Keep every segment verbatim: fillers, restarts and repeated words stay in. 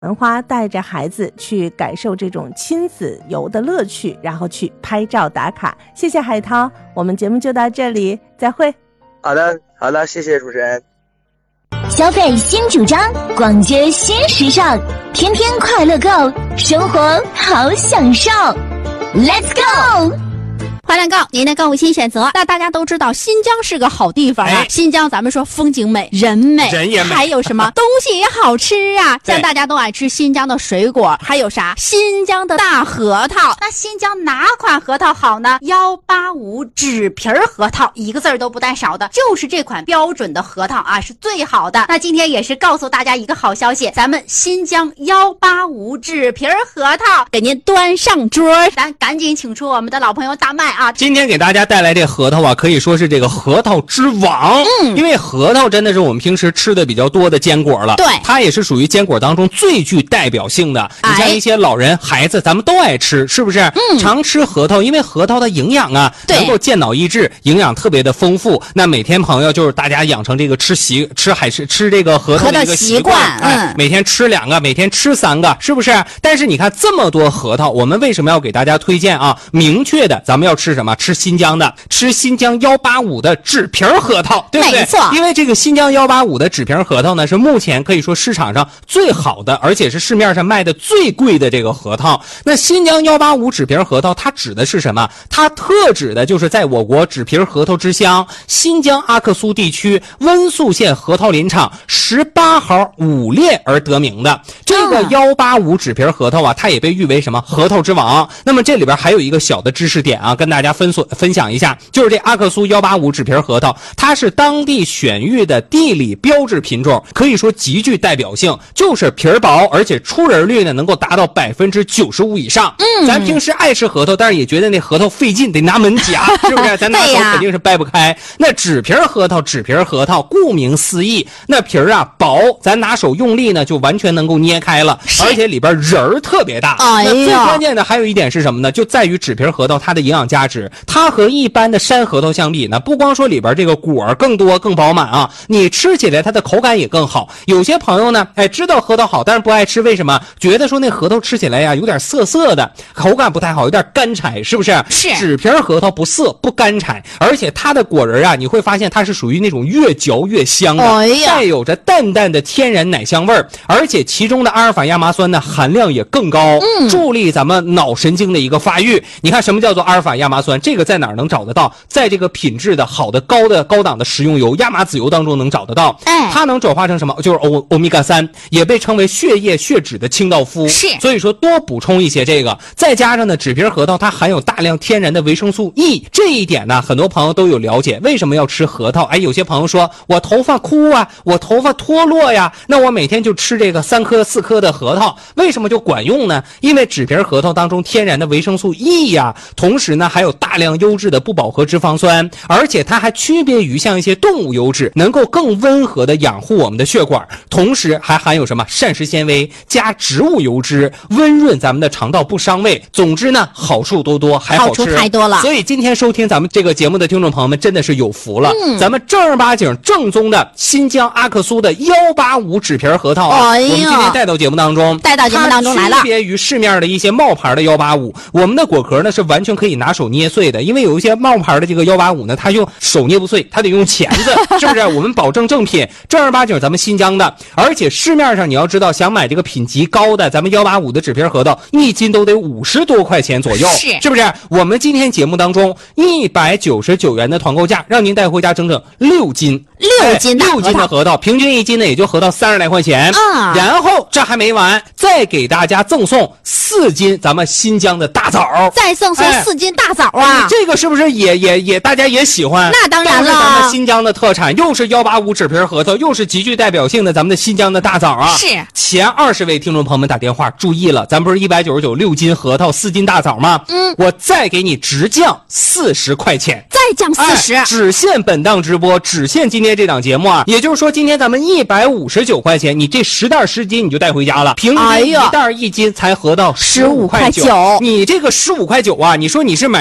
文花带着孩子去感受这种亲子游的乐趣，然后去拍照打卡。谢谢海涛，我们节目就到这里，再会。 好的，好的，谢谢主持人。 消费新主张，逛街新时尚，天天快乐购，生活好享受。Let's go！ 快乐购，您的购物新选择。那大家都知道新疆是个好地方啊，哎、新疆咱们说风景美，人美， 人也美， 还有什么东西也好吃啊，像大家都爱吃新疆的水果，还有啥新疆的大核桃。那新疆哪款核桃好呢？幺八五纸皮核桃，一个字儿都不带少的，就是这款标准的核桃啊，是最好的。那今天也是告诉大家一个好消息，咱们新疆幺八五纸皮核桃给您端上桌，咱赶紧请出我们的老朋友大麦啊！ 今天给大家带来这核桃啊，可以说是这个核桃之王。嗯，因为核桃真的是我们平时吃的比较多的坚果了。 对， 它也是属于坚果当中最具代表性的。你像一些老人、孩子，咱们都爱吃，是不是？嗯，常吃核桃，因为核桃的营养啊，能够健脑益智，营养特别的丰富。那每天朋友就是大家养成这个吃习吃海吃吃这个核桃的一个习惯，哎、嗯，每天吃两个，每天吃三个，是不是？但是你看这么多核桃，我们为什么要给大家推荐啊？明确的，咱们要吃什么？吃新疆的，吃新疆幺八五的纸皮核桃，对不对？ 没错， 因为这个新疆幺八五的纸皮核桃呢，是目前可以说市场上最好的，而且是市面上卖的最贵的这个核桃。那新疆幺八五纸皮核桃，它指的是什么？它特指的就是在我国纸皮核桃之乡新疆阿克苏地区温宿县核桃林场十八号五列而得名的。这个幺八五纸皮核桃啊，它也被誉为什么核桃之王。那么这里边还有一个小的知识点啊，跟大家分所分享一下，就是这阿克苏幺八五纸皮核桃，它是当地选育的地理标志品种，可以说极具代表性，就是皮儿薄，而且出仁率呢能够达到百分之九十五以上。嗯，咱平时爱吃核桃，但是也觉得那核桃费劲，得拿门夹，是不是？咱拿手肯定是掰不开。那纸皮核桃，纸皮核桃，顾名思义，那皮儿啊薄，咱拿手用力呢就完全能够捏开了，而且里边仁儿特别大。哎呀，那最关键的还有一点是什么呢？就在于纸皮核桃它的营养价值，它和一般的山核桃相比呢，不光说里边这个果儿更多更饱满啊，你吃起来它的口感也更好。有些朋友呢，哎，知道核桃好，但是不爱吃，为什么？觉得说那核桃吃起来呀有点涩涩的，口感不太好，有点干柴，是不是？ 是。 纸皮核桃不涩不干柴，而且它的果仁啊，你会发现它是属于那种越嚼越香的，哎呀，带有着淡淡的天然奶香味儿，而且其中的阿尔法亚麻酸呢含量也更高，嗯，助力咱们脑神经的一个发育。你看什么叫做阿尔法亚麻酸？这个在哪儿能找得到？在这个品质的好的高的高档的食用油亚麻籽油当中能找得到。哎，它能转化成什么？就是欧欧米伽三，也被称为血液血脂的清道夫。 是， 所以说多补充一些这个，再加上呢，纸皮核桃它含有大量天然的维生素 E， 这一点呢，很多朋友都有了解。为什么要吃核桃？哎，有些朋友说我头发枯啊，我头发脱落呀，那我每天就吃这个三颗四颗的核桃，为什么就管用呢？因为纸皮核桃当中天然的维生素 E 呀，同时呢还有大量优质的不饱和脂肪酸，而且它还区别于像一些动物油脂，能够更温和的养护我们的血管，同时还含有什么膳食纤维加植物油脂，温润咱们的肠道不伤胃。总之呢，好处多多，还好吃， 好处太多了。 所以今天收听咱们这个节目的听众朋友们真的是有福了，嗯，咱们正儿八经正宗的新疆阿克苏的幺八五纸皮核桃啊，哎，我们今天带到节目当中， 带到节目当中来了。 区别于市面的一些冒牌的幺八五，我们的果壳呢是完全可以拿手捏碎的，因为有一些冒牌的这个幺八五呢，它用手捏不碎，它得用钳子，是不是？我们保证正品，正儿八经咱们新疆的，而且市面上你要知道，想买这个品级高的，咱们幺八五的纸皮核桃，一斤都得五十多块钱左右， 是是不是？我们今天节目当中一百九十九元的团购价，让您带回家整整六斤。 六斤的、 哎、六斤的核桃，平均一斤呢也就合到三十来块钱啊。然后这还没完，再给大家赠送四斤咱们新疆的大枣， 再赠送四斤大枣啊！ 哎、这个是不是也也也大家也喜欢？ 那当然了， 咱们新疆的特产又是幺八五纸皮核桃，又是极具代表性的咱们的新疆的大枣啊！ 是前二十位听众朋友们打电话注意了，咱不是一百九十九六斤核桃四斤大枣吗？嗯，我再给你直降四十块钱， 再降四十、 哎，只限本档直播，只限今天这档节目啊！也就是说，今天咱们一百五十九块钱，你这十袋十斤你就带回家了，平均一袋一斤才合到十五块九。你这个十五块九啊，你说你是买一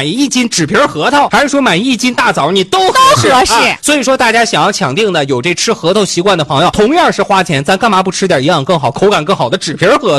一斤纸皮核桃，还是说买一斤大枣，你都合适。 都合适、 啊。所以说，大家想要抢定的有这吃核桃习惯的朋友，同样是花钱，咱干嘛不吃点营养更好、口感更好的纸皮核桃？